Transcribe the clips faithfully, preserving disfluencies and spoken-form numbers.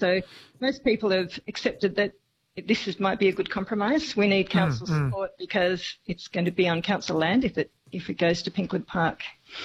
So most people have accepted that this is, might be a good compromise. We need council mm, support mm. because it's going to be on council land if it if it goes to Pinkwood Park.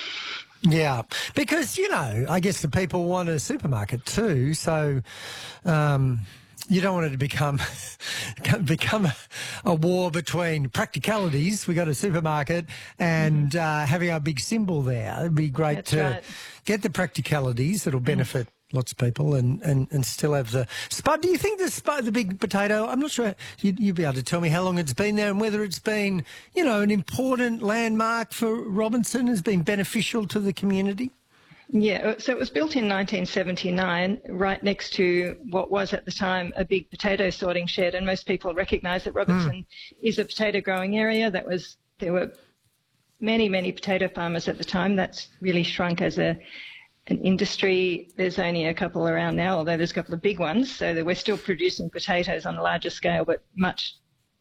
Yeah, because, you know, I guess the people want a supermarket too, so um, you don't want it to become become a, a war between practicalities. We got a supermarket and mm-hmm. uh, having our big symbol there. It'd be great That's to right. get the practicalities that'll benefit mm. lots of people and, and, and still have the spud. Do you think the spud, the big potato, I'm not sure, you'd, you'd be able to tell me how long it's been there and whether it's been, you know, an important landmark for Robinson, has been beneficial to the community? Yeah, so it was built in nineteen seventy-nine, right next to what was at the time a big potato sorting shed, and most people recognise that Robertson mm. is a potato growing area. That was, there were many, many potato farmers at the time. That's really shrunk as a an industry. There's only a couple around now, although there's a couple of big ones, so that we're still producing potatoes on a larger scale, but much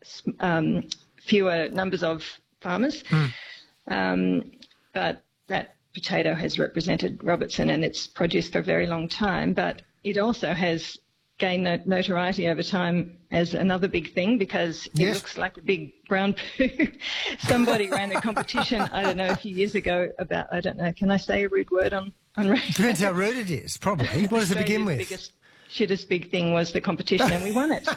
um, fewer numbers of farmers. Mm. Um, but that potato has represented Robertson and its produce for a very long time, but it also has gained notoriety over time as another big thing because it yes. looks like a big brown poo. Somebody ran a competition, I don't know, a few years ago about, I don't know, can I say a rude word on, on radio? Depends how rude it is, probably. What does it begin with? Biggest, shittest big thing was the competition and we won it.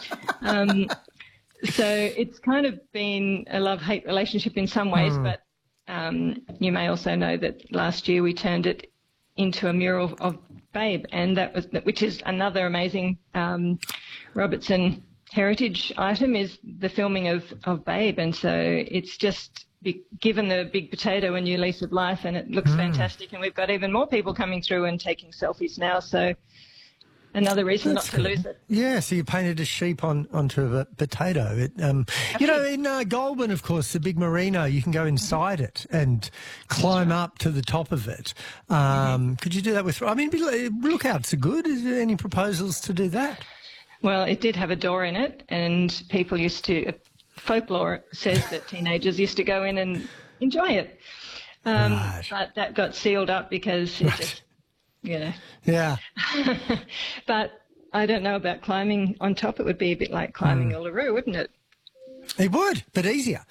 um, so it's kind of been a love-hate relationship in some ways, mm. but Um, you may also know that last year we turned it into a mural of Babe, and that was which is another amazing um, Robertson heritage item, is the filming of, of Babe, and so it's just be, given the big potato a new lease of life, and it looks mm. fantastic, and we've got even more people coming through and taking selfies now, so another reason That's not to good. lose it. Yeah, so you painted a sheep on onto a potato. It, um, you know, in uh, Goulburn, of course, the big merino, you can go inside it and climb up to the top of it. Um, mm-hmm. Could you do that with... I mean, lookouts are good. Is there any proposals to do that? Well, it did have a door in it, and people used to... Folklore says that teenagers used to go in and enjoy it. Um, right. But that got sealed up because it right. just... Yeah. Yeah. But I don't know about climbing on top. It would be a bit like climbing mm. Uluru, wouldn't it? It would, but easier,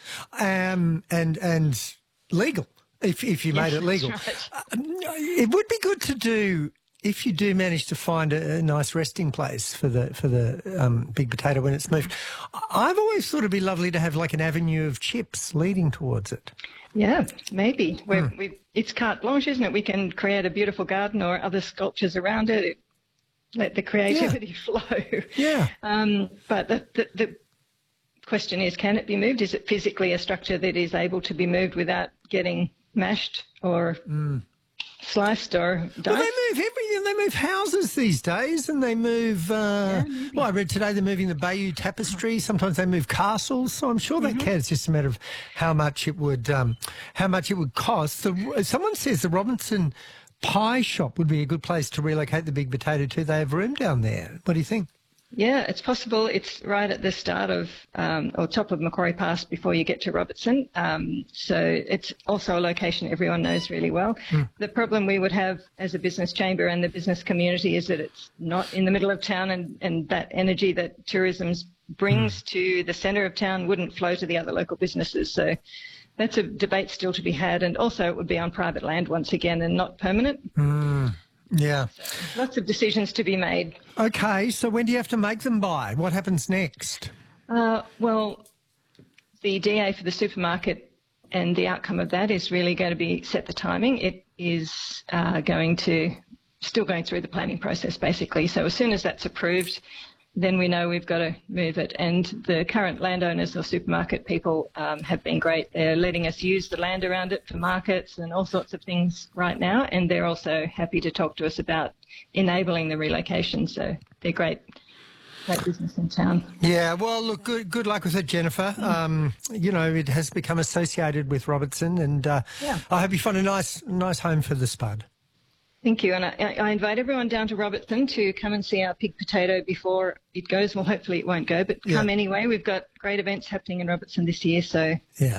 um, and and legal if if you yes, made it legal. Right. Uh, it would be good to do if you do manage to find a, a nice resting place for the for the um, big potato when it's moved. I've always thought it'd be lovely to have like an avenue of chips leading towards it. Yeah, maybe. We're, hmm. we, it's carte blanche, isn't it? We can create a beautiful garden or other sculptures around it. it let the creativity yeah. flow. Yeah. Um, but the, the, the question is, can it be moved? Is it physically a structure that is able to be moved without getting mashed or mm. sliced or diced? Well, they move everything. They move houses these days, and they move. Uh, yeah, well, I read today they're moving the Bayeux Tapestry. Sometimes they move castles. So I'm sure mm-hmm. they can. It's just a matter of how much it would, um, how much it would cost. The, someone says the Robinson Pie Shop would be a good place to relocate the big potato to. They have room down there. What do you think? Yeah, it's possible. It's right at the start of, um, or top of Macquarie Pass before you get to Robertson. Um, so it's also a location everyone knows really well. Mm. The problem we would have as a business chamber and the business community is that it's not in the middle of town, and, and that energy that tourism brings mm. to the centre of town wouldn't flow to the other local businesses. So that's a debate still to be had. And also it would be on private land once again and not permanent. Mm. Yeah. So lots of decisions to be made. Okay, so when do you have to make them by? What happens next? Uh, well, the D A for the supermarket and the outcome of that is really going to be set the timing. It is uh, going to, still going through the planning process basically. So as soon as that's approved, then we know we've got to move it. And the current landowners or supermarket people um, have been great. They're letting us use the land around it for markets and all sorts of things right now. And they're also happy to talk to us about enabling the relocation. So they're great, great business in town. Yeah, well, look, good, good luck with it, Jennifer. Mm. Um, you know, it has become associated with Robertson, and uh, yeah. I hope you find a nice, nice home for the spud. Thank you. And I, I invite everyone down to Robertson to come and see our pig potato before it goes. Well, hopefully it won't go, but come yeah. anyway. We've got great events happening in Robertson this year. So yeah,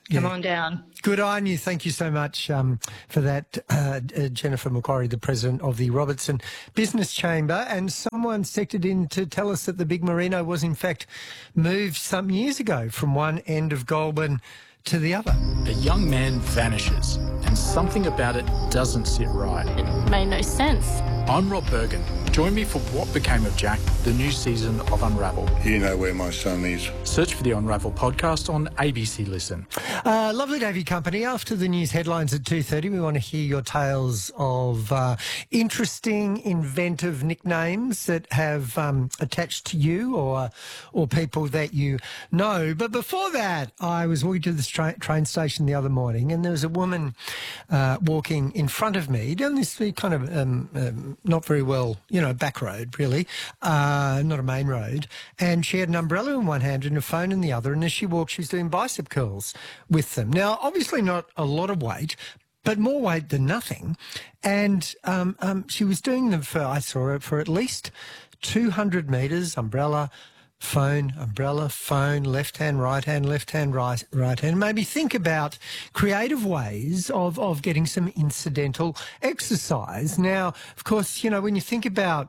Come Yeah. on down. Good on you. Thank you so much um, for that, uh, uh, Jennifer Macquarie, the president of the Robertson Business Chamber. And someone texted in to tell us that the Big Merino was in fact moved some years ago from one end of Goulburn to the other. A young man vanishes, and something about it doesn't sit right. It made no sense. I'm Rob Bergen. Join me for What Became of Jack, the new season of Unravel. You know where my son is. Search for the Unravel podcast on A B C Listen. Uh, lovely to have you company. After the news headlines at two thirty, we want to hear your tales of uh, interesting, inventive nicknames that have um, attached to you or or people that you know. But before that, I was walking to the tra- train station the other morning, and there was a woman uh, walking in front of me down this kind of um, um, not very well, you know, back road, really, uh, not a main road. And she had an umbrella in one hand and a phone in the other. And as she walked, she was doing bicep curls with them. Now, obviously not a lot of weight, but more weight than nothing. And um, um, she was doing them for, I saw her, for at least two hundred metres, umbrella, phone, umbrella, phone, left hand, right hand, left hand, right, right hand. Maybe think about creative ways of, of getting some incidental exercise. Now, of course, you know, when you think about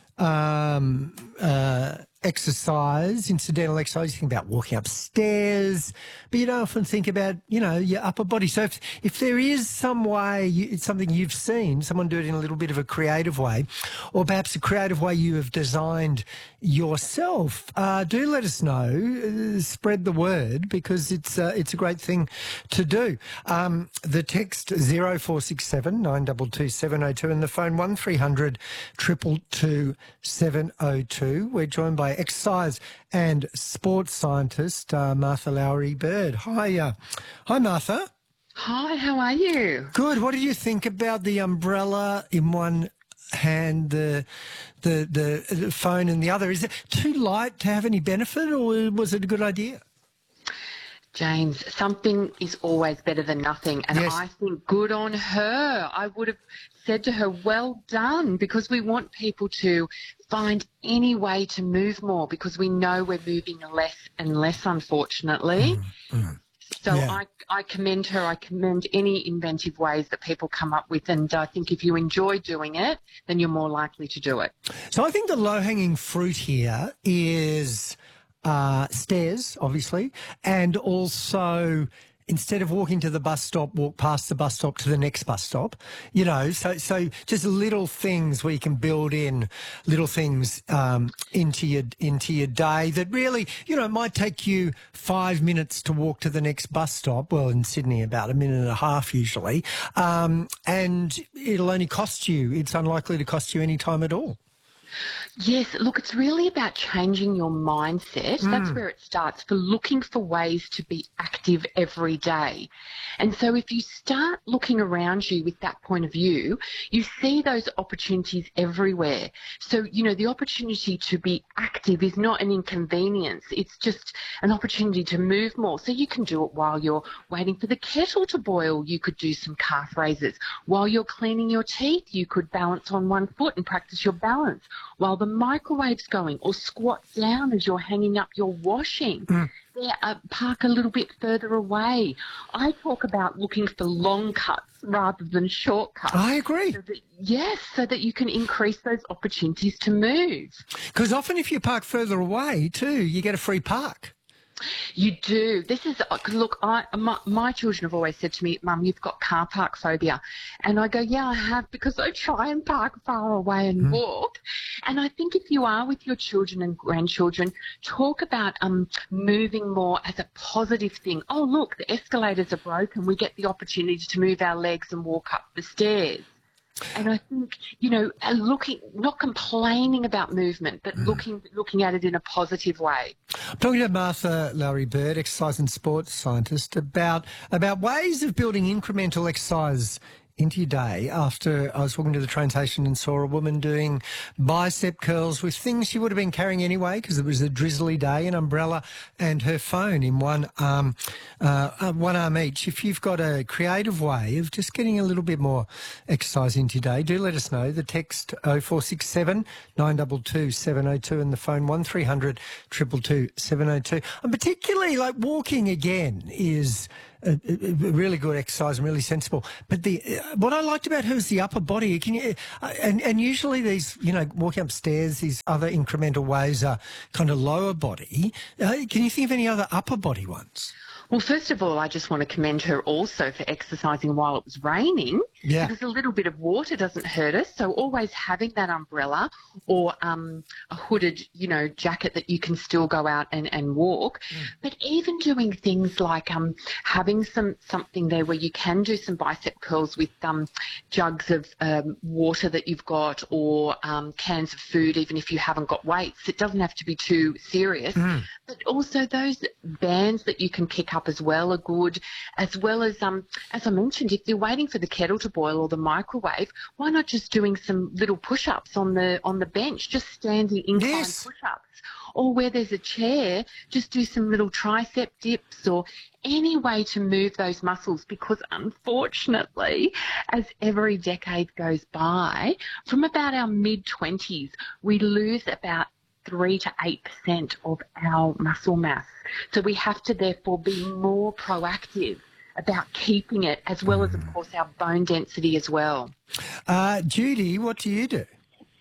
um, uh, exercise, incidental exercise, you think about walking upstairs, but you don't often think about, you know, your upper body. So if, if there is some way, you, it's something you've seen, someone do it in a little bit of a creative way, or perhaps a creative way you have designed yourself, uh, do let us know. Uh, spread the word, because it's uh, it's a great thing to do. Um, the text zero four six seven nine two two seven zero two and the phone one three hundred two two two seven zero two. We're joined by exercise and sports scientist uh, Martha Lowry Bird. Hi, uh, hi Martha. Hi, how are you? Good. What did you think about the umbrella in one hand, the the the, the phone in the other? Is it too light to have any benefit, or was it a good idea? James, something is always better than nothing. And Yes. I think good on her. I would have said to her, well done, because we want people to find any way to move more, because we know we're moving less and less, unfortunately. Mm, So Yeah. I, I commend her. I commend any inventive ways that people come up with. And I think if you enjoy doing it, then you're more likely to do it. So I think the low-hanging fruit here is uh, stairs, obviously, and also instead of walking to the bus stop, walk past the bus stop to the next bus stop. You know, so so just little things where you can build in little things um, into your into your day that really, you know, it might take you five minutes to walk to the next bus stop. Well, in Sydney, about a minute and a half usually, um, and it'll only cost you. It's unlikely to cost you any time at all. Yes, look, it's really about changing your mindset. That's where it starts, for looking for ways to be active every day. And so if you start looking around you with that point of view, you see those opportunities everywhere. So, you know, the opportunity to be active is not an inconvenience. It's just an opportunity to move more. So you can do it while you're waiting for the kettle to boil. You could do some calf raises. While you're cleaning your teeth, you could balance on one foot and practice your balance while the microwave's going, or squat down as you're hanging up your washing. Mm. There, uh, park a little bit further away. I talk about looking for long cuts rather than shortcuts. I agree. So that, yes, so that you can increase those opportunities to move. Because often if you park further away too, you get a free park. You do. This is, look, I, my, my children have always said to me, Mum, you've got car park phobia. And I go, yeah, I have, because I try and park far away and mm. walk. And I think if you are with your children and grandchildren, talk about um, moving more as a positive thing. Oh, look, the escalators are broken. We get the opportunity to move our legs and walk up the stairs. And I think, you know, looking, not complaining about movement, but mm. looking looking at it in a positive way. I'm talking to Martha Lowry Bird, exercise and sports scientist, about about ways of building incremental exercise into your day. After I was walking to the train station and saw a woman doing bicep curls with things she would have been carrying anyway, because it was a drizzly day, an umbrella and her phone in one arm, uh, one arm each. If you've got a creative way of just getting a little bit more exercise into your day, do let us know. The text oh four six seven nine two two seven oh two and the phone one three hundred two two two seven oh two. And particularly, like, walking again is a, a really good exercise and really sensible. But the uh, what I liked about her is the upper body. Can you, uh, and, and usually these, you know, walking upstairs, these other incremental ways are kind of lower body. Uh, can you think of any other upper body ones? Well, first of all, I just want to commend her also for exercising while it was raining. Yeah. Because a little bit of water doesn't hurt us. So always having that umbrella or um, a hooded, you know, jacket that you can still go out and, and walk. Mm. But even doing things like um, having some something there where you can do some bicep curls with um, jugs of um, water that you've got or um, cans of food, even if you haven't got weights. It doesn't have to be too serious. Mm. But also those bands that you can pick up as well are good, as well as, um, as I mentioned, if you're waiting for the kettle to boil or the microwave, why not just doing some little push-ups on the on the bench, just standing incline yes. push-ups, or where there's a chair, just do some little tricep dips or any way to move those muscles, because unfortunately, as every decade goes by, from about our mid-twenties, we lose about three to eight percent of our muscle mass. So we have to therefore be more proactive about keeping it, as well as, of course, our bone density as well. Uh, Judy, what do you do?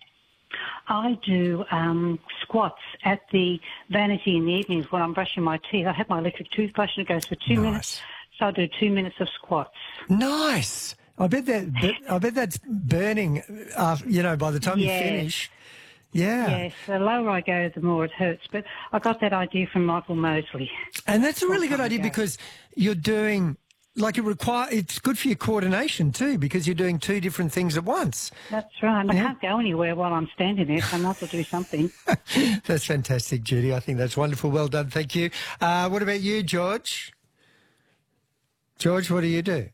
I do um, squats at the vanity in the evenings when I'm brushing my teeth. I have my electric toothbrush and it goes for two nice. minutes, so I do two minutes of squats. Nice. I bet that. I bet that's burning. Uh, you know, by the time yeah. you finish. Yeah. Yes, the lower I go, the more it hurts. But I got that idea from Michael Mosley. And that's a really good idea ago. because you're doing, like it require, it's good for your coordination too because you're doing two different things at once. That's right. And yeah. I can't go anywhere while I'm standing there, so I might as well do something. That's fantastic, Judy. I think that's wonderful. Well done. Thank you. Uh, what about you, George? George, what do you do?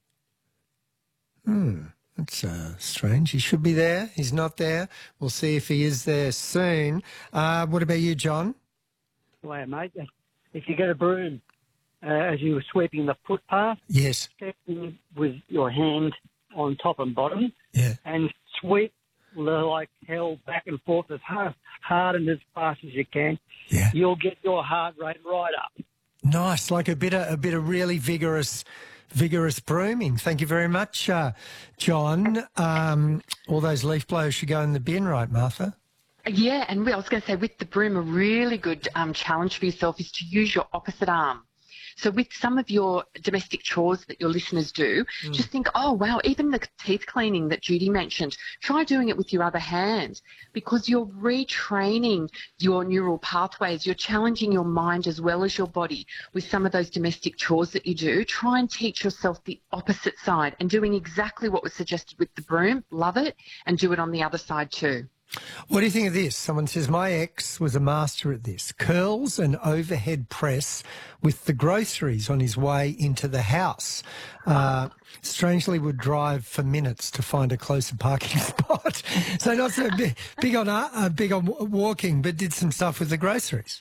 Hmm. That's uh, strange. He should be there. He's not there. We'll see if he is there soon. Uh, what about you, John? Well, mate, if you get a broom uh, as you were sweeping the footpath, yes, with your hand on top and bottom, yeah, and sweep like hell back and forth as hard, hard and as fast as you can. Yeah, you'll get your heart rate right up. Nice, like a bit of a bit of really vigorous. Vigorous brooming. Thank you very much, uh, John. Um, all those leaf blowers should go in the bin, right, Martha? Yeah, and I was going to say with the broom, a really good um, challenge for yourself is to use your opposite arm. So with some of your domestic chores that your listeners do, mm. just think, oh, wow, even the teeth cleaning that Judy mentioned, try doing it with your other hand because you're retraining your neural pathways. You're challenging your mind as well as your body with some of those domestic chores that you do. Try and teach yourself the opposite side and doing exactly what was suggested with the broom. Love it. And do it on the other side too. What do you think of this? Someone says, my ex was a master at this. Curls and overhead press with the groceries on his way into the house. Uh, strangely would drive for minutes to find a closer parking spot. So not so big, big on uh, big on walking, but did some stuff with the groceries.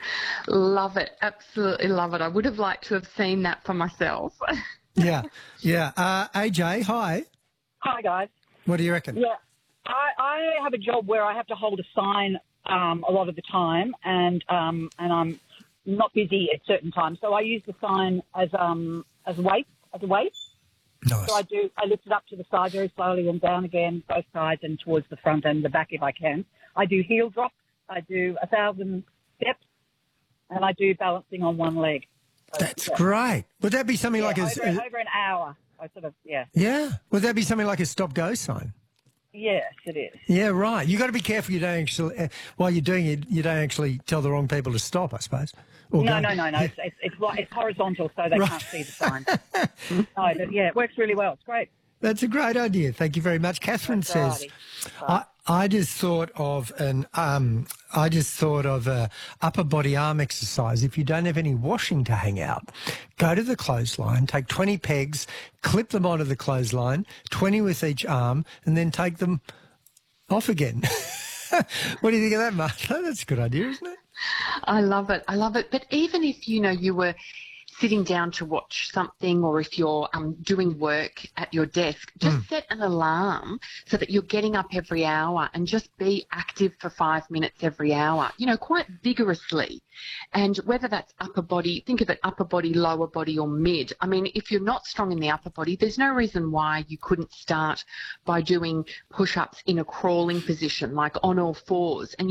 Love it. Absolutely love it. I would have liked to have seen that for myself. yeah, yeah. Uh, A J, hi. Hi, guys. What do you reckon? Yeah. I, I have a job where I have to hold a sign um, a lot of the time, and um, and I'm not busy at certain times. So I use the sign as um as weight as a weight. Nice. So I do. I lift it up to the side very slowly and down again, both sides and towards the front and the back if I can. I do heel drops. I do a thousand steps, and I do balancing on one leg. So, That's yeah. great. Would that be something yeah, like a, over, a over an hour? I sort of yeah. Yeah. Would that be something like a stop-go sign? Yes, it is. Yeah, right. You got to be careful you don't actually, uh, while you're doing it, you don't actually tell the wrong people to stop, I suppose. Or no, go. no, no, no. It's, it's, it's, like, it's horizontal, so they Right. can't see the sign. no, but yeah, it works really well. It's great. That's a great idea. Thank you very much. Catherine That's says, righty. I, I just thought of an, um, I just thought of a upper body arm exercise. If you don't have any washing to hang out, go to the clothesline, take twenty pegs, clip them onto the clothesline, twenty with each arm, and then take them off again. What do you think of that, Martha? That's a good idea, isn't it? I love it. I love it. But even if, you know, you were sitting down to watch something, or if you're um, doing work at your desk, just mm. set an alarm so that you're getting up every hour, and just be active for five minutes every hour, you know, quite vigorously. And whether that's upper body, think of it upper body, lower body, or mid. I mean, if you're not strong in the upper body, there's no reason why you couldn't start by doing push-ups in a crawling position, like on all fours. And